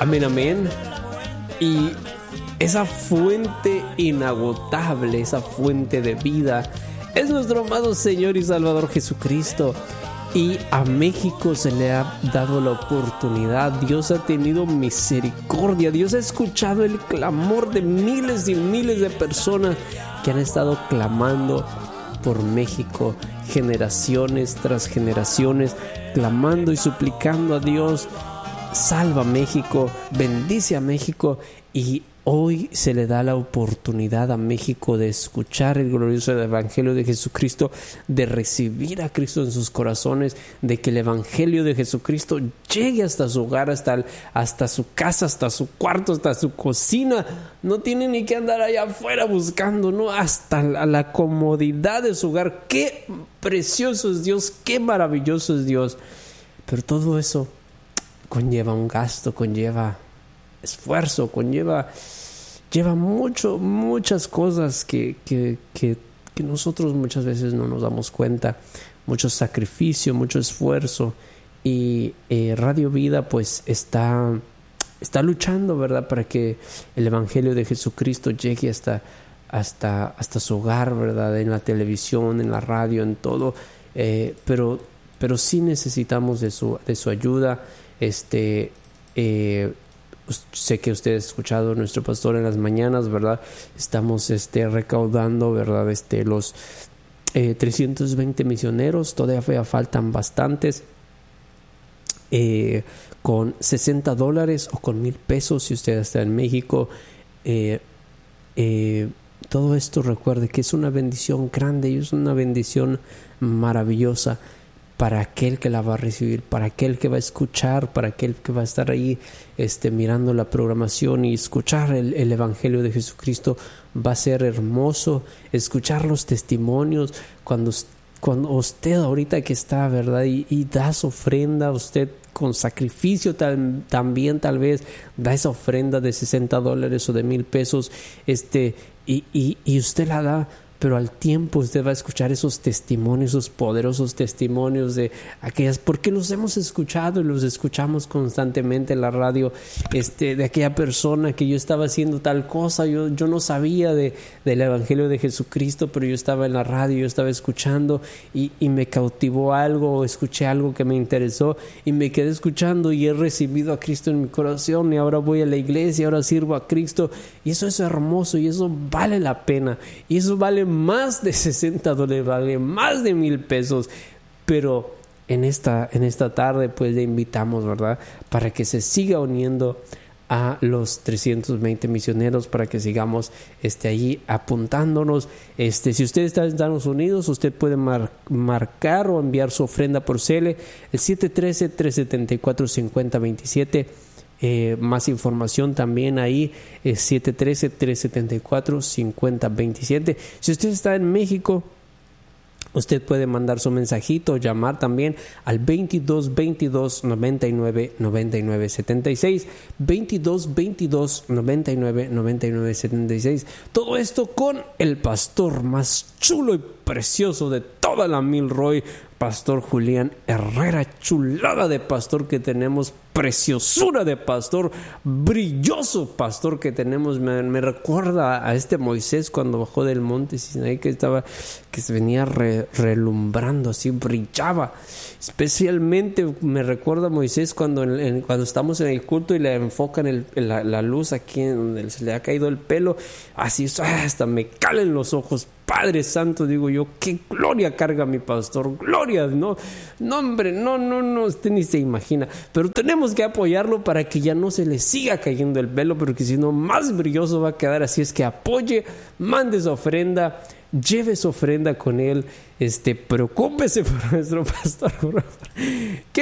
Amén, amén. Y esa fuente inagotable, esa fuente de vida, es nuestro amado Señor y Salvador Jesucristo. Y a México se le ha dado la oportunidad. Dios ha tenido misericordia. Dios ha escuchado el clamor de miles y miles de personas que han estado clamando por México, generaciones tras generaciones, clamando y suplicando a Dios: salva a México, bendice a México. Y hoy se le da la oportunidad a México de escuchar el glorioso Evangelio de Jesucristo, de recibir a Cristo en sus corazones, de que el Evangelio de Jesucristo llegue hasta su hogar, hasta su casa, hasta su cuarto, hasta su cocina. No tiene ni que andar allá afuera buscando, ¿no? Hasta la comodidad de su hogar. ¡Qué precioso es Dios! ¡Qué maravilloso es Dios! Pero todo eso conlleva un gasto, conlleva esfuerzo, lleva muchas cosas que nosotros muchas veces no nos damos cuenta, mucho sacrificio, mucho esfuerzo. Y Radio Vida pues está luchando, ¿verdad?, para que el Evangelio de Jesucristo llegue hasta su hogar, ¿verdad?, en la televisión, en la radio, en todo. Pero sí necesitamos de su ayuda. Sé que usted ha escuchado a nuestro pastor en las mañanas, ¿verdad? Estamos recaudando, ¿verdad? Los 320 misioneros. Todavía faltan bastantes. Con $60 o con $1,000 si usted está en México. Todo esto, recuerde que es una bendición grande y es una bendición maravillosa para aquel que la va a recibir, para aquel que va a escuchar, para aquel que va a estar ahí mirando la programación y escuchar el Evangelio de Jesucristo. Va a ser hermoso escuchar los testimonios cuando usted ahorita que está, ¿verdad?, y da su ofrenda, usted con sacrificio también tal vez da esa ofrenda de $60 o de $1,000, y usted la da. Pero al tiempo usted va a escuchar esos testimonios, esos poderosos testimonios de aquellas, porque los hemos escuchado y los escuchamos constantemente en la radio, de aquella persona que yo estaba haciendo tal cosa, yo no sabía del Evangelio de Jesucristo, pero yo estaba en la radio, yo estaba escuchando y me cautivó algo, escuché algo que me interesó y me quedé escuchando y he recibido a Cristo en mi corazón y ahora voy a la iglesia, ahora sirvo a Cristo, y eso es hermoso y eso vale la pena y eso vale más de $60, vale más de $1,000. Pero en esta tarde pues le invitamos, ¿verdad?, para que se siga uniendo a los 320 misioneros, para que sigamos allí apuntándonos. Si usted está en Estados Unidos, usted puede marcar o enviar su ofrenda por CELE, el 713-374-5027. Más información también ahí, 713-374-5027. Si usted está en México, usted puede mandar su mensajito o llamar también al 2222-99-9976, 2222-99-9976. Todo esto con el pastor más chulo y precioso de toda la Milroy, Pastor Julián Herrera. Chulada de pastor que tenemos, preciosura de pastor, brilloso pastor que tenemos. Me recuerda a Moisés cuando bajó del monte Sinaí, que se venía relumbrando, así brillaba. Especialmente me recuerda a Moisés cuando estamos en el culto y le enfocan la luz aquí en donde se le ha caído el pelo, así hasta me calen los ojos. Padre Santo, digo yo, qué gloria carga mi pastor, gloria, no, hombre, no, usted ni se imagina, pero tenemos que apoyarlo para que ya no se le siga cayendo el pelo, porque si no, más brilloso va a quedar. Así es que apoye, mande su ofrenda, lleve su ofrenda con él, preocúpese por nuestro pastor. Qué